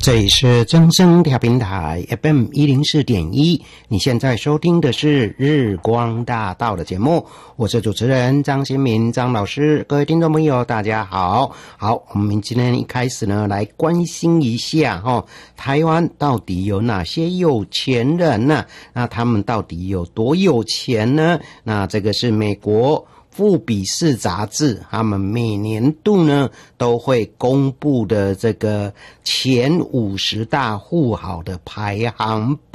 这里是真声调频台 FM104.1，你现在收听的是日光大道的节目，我是主持人张新民张老师。各位听众朋友大家好。我们今天一开始呢来关心一下台湾到底有哪些有钱人呢？那他们到底有多有钱呢？那这个是美国富比士杂志他们每年度呢都会公布的这个前50大富豪的排行榜。